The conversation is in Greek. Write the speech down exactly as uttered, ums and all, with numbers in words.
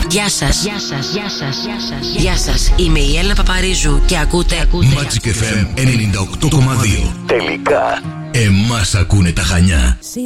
Γεια σας. Γεια σας. Γεια σας. Γεια σας. Είμαι η Έλληνα Παπαρίζου και ακούτε Magic εφ εμ ενενήντα οκτώ κόμμα δύο. Τελικά εμάς ακούνε τα Χανιά.